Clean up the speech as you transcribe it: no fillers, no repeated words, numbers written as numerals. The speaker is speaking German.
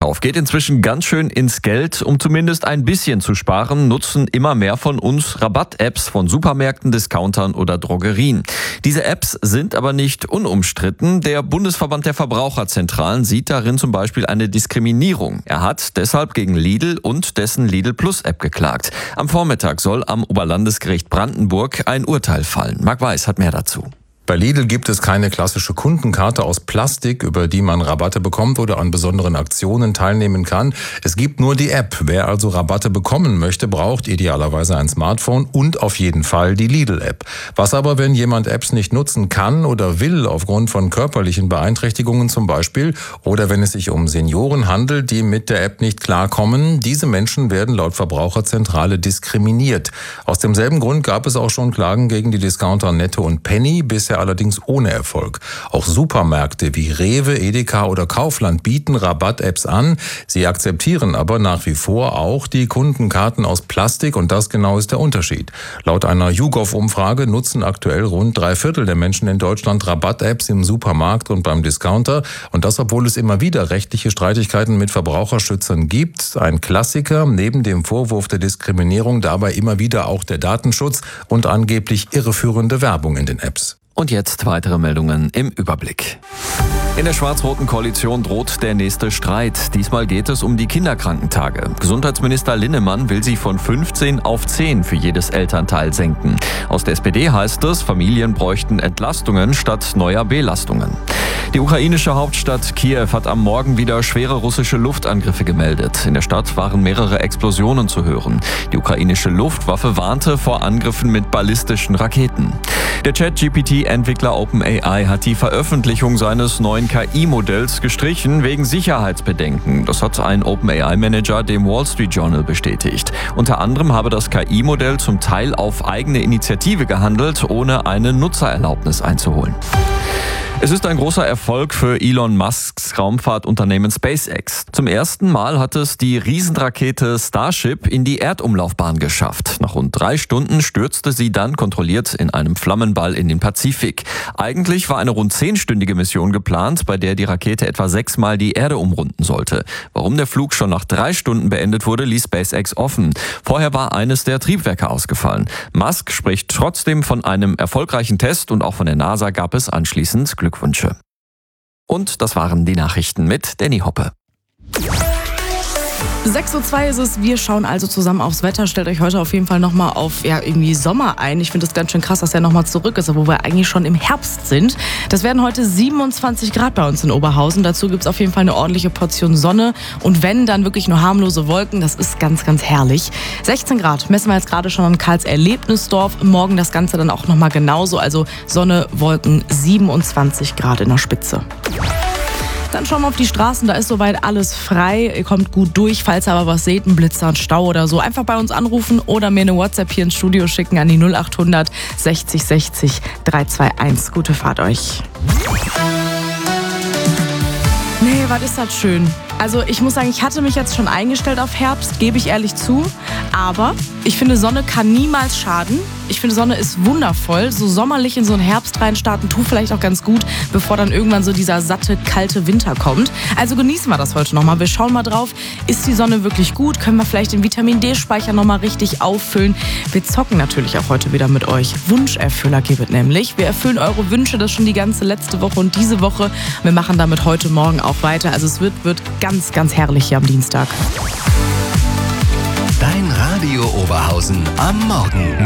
Einkauf geht inzwischen ganz schön ins Geld. Um zumindest ein bisschen zu sparen, nutzen immer mehr von uns Rabatt-Apps von Supermärkten, Discountern oder Drogerien. Diese Apps sind aber nicht unumstritten. Der Bundesverband der Verbraucherzentralen sieht darin zum Beispiel eine Diskriminierung. Er hat deshalb gegen Lidl und dessen Lidl Plus App geklagt. Am Vormittag soll am Oberlandesgericht Brandenburg ein Urteil fallen. Marc Weiß hat mehr dazu. Bei Lidl gibt es keine klassische Kundenkarte aus Plastik, über die man Rabatte bekommt oder an besonderen Aktionen teilnehmen kann. Es gibt nur die App. Wer also Rabatte bekommen möchte, braucht idealerweise ein Smartphone und auf jeden Fall die Lidl-App. Was aber, wenn jemand Apps nicht nutzen kann oder will, aufgrund von körperlichen Beeinträchtigungen zum Beispiel, oder wenn es sich um Senioren handelt, die mit der App nicht klarkommen? Diese Menschen werden laut Verbraucherzentrale diskriminiert. Aus demselben Grund gab es auch schon Klagen gegen die Discounter Netto und Penny, bisher allerdings ohne Erfolg. Auch Supermärkte wie Rewe, Edeka oder Kaufland bieten Rabatt-Apps an. Sie akzeptieren aber nach wie vor auch die Kundenkarten aus Plastik und das genau ist der Unterschied. Laut einer YouGov-Umfrage nutzen aktuell rund 3/4 der Menschen in Deutschland Rabatt-Apps im Supermarkt und beim Discounter. Und das, obwohl es immer wieder rechtliche Streitigkeiten mit Verbraucherschützern gibt. Ein Klassiker, neben dem Vorwurf der Diskriminierung dabei immer wieder auch der Datenschutz und angeblich irreführende Werbung in den Apps. Und jetzt weitere Meldungen im Überblick. In der schwarz-roten Koalition droht der nächste Streit. Diesmal geht es um die Kinderkrankentage. Gesundheitsminister Linnemann will sie von 15 auf 10 für jedes Elternteil senken. Aus der SPD heißt es, Familien bräuchten Entlastungen statt neuer Belastungen. Die ukrainische Hauptstadt Kiew hat am Morgen wieder schwere russische Luftangriffe gemeldet. In der Stadt waren mehrere Explosionen zu hören. Die ukrainische Luftwaffe warnte vor Angriffen mit ballistischen Raketen. Der ChatGPT-Entwickler OpenAI hat die Veröffentlichung seines neuen KI-Modells gestrichen wegen Sicherheitsbedenken. Das hat ein OpenAI-Manager dem Wall Street Journal bestätigt. Unter anderem habe das KI-Modell zum Teil auf eigene Initiative gehandelt, ohne eine Nutzererlaubnis einzuholen. Es ist ein großer Erfolg für Elon Musks Raumfahrtunternehmen SpaceX. Zum ersten Mal hat es die Riesenrakete Starship in die Erdumlaufbahn geschafft. Nach rund 3 Stunden stürzte sie dann kontrolliert in einem Flammenball in den Pazifik. Eigentlich war eine rund 10-stündige Mission geplant, bei der die Rakete etwa 6-mal die Erde umrunden sollte. Warum der Flug schon nach 3 Stunden beendet wurde, ließ SpaceX offen. Vorher war eines der Triebwerke ausgefallen. Musk spricht trotzdem von einem erfolgreichen Test und auch von der NASA gab es anschließend Glückwünsche. Und das waren die Nachrichten mit Danny Hoppe. 6:02 Uhr ist es. Wir schauen also zusammen aufs Wetter. Stellt euch heute auf jeden Fall nochmal auf irgendwie Sommer ein. Ich finde es ganz schön krass, dass er nochmal zurück ist, obwohl wir eigentlich schon im Herbst sind. Das werden heute 27 Grad bei uns in Oberhausen. Dazu gibt es auf jeden Fall eine ordentliche Portion Sonne. Und wenn, dann wirklich nur harmlose Wolken. Das ist ganz, ganz herrlich. 16 Grad messen wir jetzt gerade schon an Karls-Erlebnisdorf. Morgen das Ganze dann auch nochmal genauso. Also Sonne, Wolken, 27 Grad in der Spitze. Dann schauen wir auf die Straßen, da ist soweit alles frei. Ihr kommt gut durch, falls ihr aber was seht, einen Blitzer, einen Stau oder so. Einfach bei uns anrufen oder mir eine WhatsApp hier ins Studio schicken an die 0800 60 60 321. Gute Fahrt euch. Nee, was ist das schön. Also ich muss sagen, ich hatte mich jetzt schon eingestellt auf Herbst, gebe ich ehrlich zu. Aber ich finde, Sonne kann niemals schaden. Ich finde, Sonne ist wundervoll. So sommerlich in so einen Herbst reinstarten tut vielleicht auch ganz gut, bevor dann irgendwann so dieser satte, kalte Winter kommt. Also genießen wir das heute nochmal. Wir schauen mal drauf, ist die Sonne wirklich gut? Können wir vielleicht den Vitamin-D-Speicher nochmal richtig auffüllen? Wir zocken natürlich auch heute wieder mit euch. Wunscherfüller gibt es nämlich. Wir erfüllen eure Wünsche, das schon die ganze letzte Woche und diese Woche. Wir machen damit heute Morgen auch weiter. Also es wird ganz, ganz herrlich hier am Dienstag. Dein Radio Oberhausen am Morgen.